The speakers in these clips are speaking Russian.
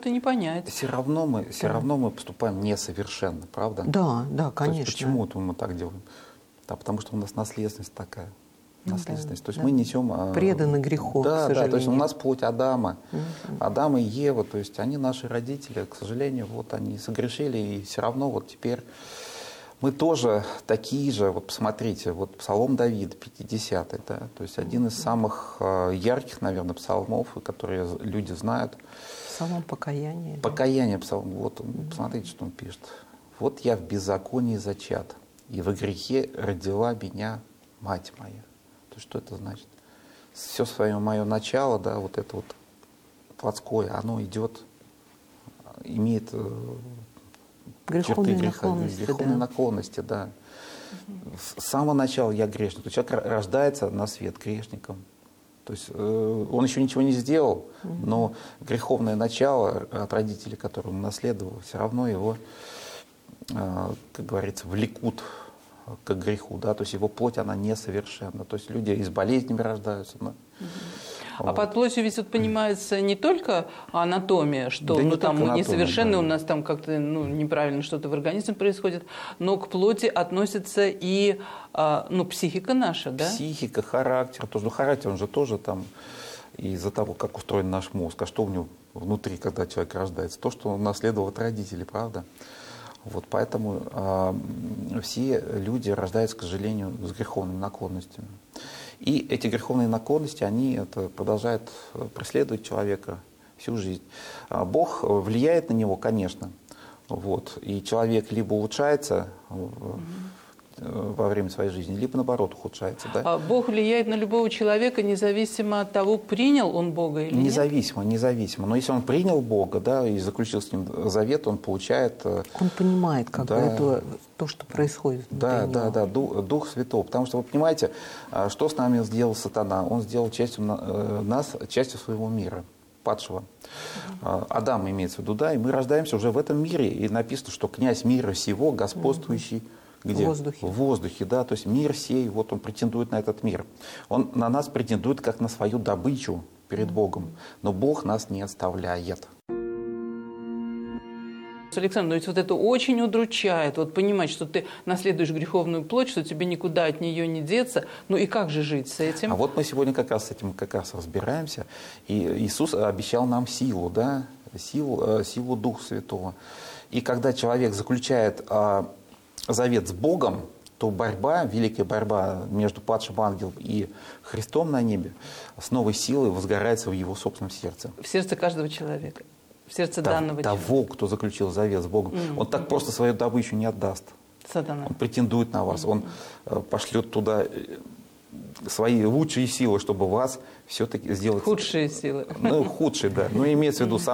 могут и не понять. Все равно мы поступаем несовершенно, правда? Да, да, конечно. Почему мы так делаем? Да, потому что у нас наследственность такая. Наследственность. Да, то есть да. мы несем... Преданы греху, к сожалению. Да, то есть у нас плоть Адама. Адам и Ева, то есть они наши родители. К сожалению, вот они согрешили, и все равно вот теперь мы тоже такие же. Вот посмотрите, вот Псалом Давида, 50-й, да, то есть один из самых ярких, наверное, псалмов, которые люди знают. Псалом покаяния. Покаяние, псалом. Вот посмотрите, что он пишет. «Вот я в беззаконии зачат, и во грехе родила меня мать моя». То есть что это значит? Все свое мое начало, да, вот это вот плотское, оно идет, имеет греховные черты греха, греховные наклонности, да. С самого начала я грешник. То есть человек рождается на свет грешником. То есть он еще ничего не сделал, но греховное начало от родителей, которые он наследовал, все равно его, как говорится, влекут к греху, да, то есть его плоть, она несовершенна. То есть люди и с болезнями рождаются. Да. А под плотью ведь вот понимается не только анатомия, что да там мы несовершенны, да. У нас там как-то неправильно что-то в организме происходит, но к плоти относится и психика наша, да? Психика, характер тоже. Ну, характер, он же тоже там из-за того, как устроен наш мозг. А что у него внутри, когда человек рождается? То, что он наследовал от родителей, правда? Вот поэтому все люди рождаются, к сожалению, с греховными наклонностями. И эти греховные наклонности, они продолжают преследовать человека всю жизнь. Бог влияет на него, конечно. Вот. И человек либо улучшается во время своей жизни, либо наоборот ухудшается. Да? А Бог влияет на любого человека, независимо от того, принял он Бога или нет? Независимо. Но если он принял Бога, да, и заключил с ним завет, он получает... Он понимает, как бы то, что происходит внутри него. Да, Дух Святого. Потому что, вы понимаете, что с нами сделал сатана? Он сделал частью нас, частью своего мира, падшего. Адам имеется в виду, да, и мы рождаемся уже в этом мире, и написано, что князь мира сего, господствующий где? В воздухе, да, то есть мир сей, вот он претендует на этот мир. Он на нас претендует как на свою добычу перед Богом, но Бог нас не оставляет. Александр, но ведь вот это очень удручает, вот понимать, что ты наследуешь греховную плоть, что тебе никуда от нее не деться, ну и как же жить с этим? А вот мы сегодня как раз с этим разбираемся, и Иисус обещал нам силу, да, силу Духа Святого. И когда человек заключает завет с Богом, то великая борьба между падшим ангелом и Христом на небе с новой силой возгорается в его собственном сердце. В сердце каждого человека, в сердце данного человека. Того, кто заключил завет с Богом. Он так просто свою добычу не отдаст. Сатана. Он претендует на вас, он пошлет туда свои лучшие силы, чтобы вас все-таки сделать... Худшие силы. Худшие, да. Но имеется в виду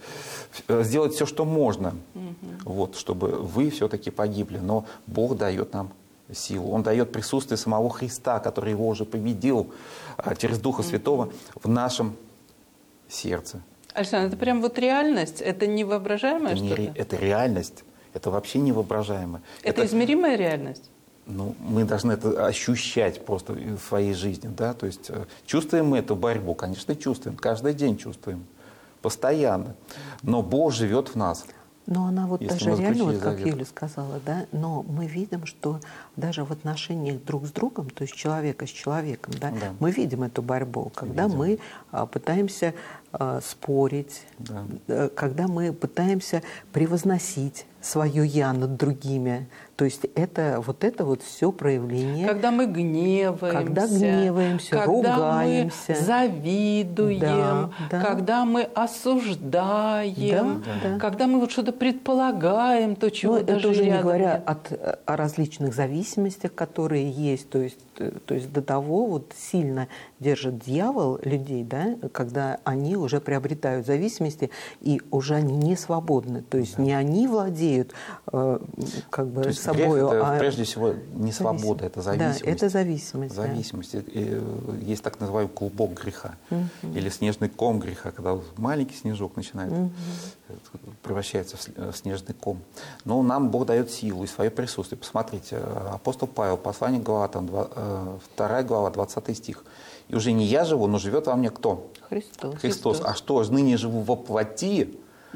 сделать все, что можно, вот, чтобы вы все-таки погибли. Но Бог дает нам силу. Он дает присутствие самого Христа, который его уже победил через Духа Святого в нашем сердце. Александр, это прям вот реальность? Это невоображаемое что-то? Это реальность. Это вообще невоображаемо. Это измеримая реальность? Мы должны это ощущать просто в своей жизни, да, то есть чувствуем мы эту борьбу, конечно, чувствуем, каждый день чувствуем, постоянно, но Бог живет в нас. Но она вот даже реально, вот как Юля сказала, да, но мы видим, что даже в отношениях друг с другом, то есть человека с человеком, да, мы видим эту борьбу, когда мы пытаемся спорить, когда мы пытаемся превозносить свое «я» над другими. То есть это вот все проявление. Когда мы гневаемся, когда ругаемся. Мы завидуем, когда мы осуждаем, когда мы вот что-то предполагаем, то, чего даже это уже не говоря о различных зависимостях, которые есть. То есть до того вот сильно держит дьявол людей, да, когда они уже приобретают зависимости, и уже они не свободны. То есть не они владеют как бы собой, прежде всего не свобода, это зависимость. Да, это зависимость. Зависимость. Есть так называемый клубок греха или снежный ком греха, когда маленький снежок начинает превращается в снежный ком. Но нам Бог дает силу и свое присутствие. Посмотрите, апостол Павел, послание к Галатам, 2 глава, 20 стих. «И уже не я живу, но живет во мне кто?» Христос. А что, ныне живу во плоти,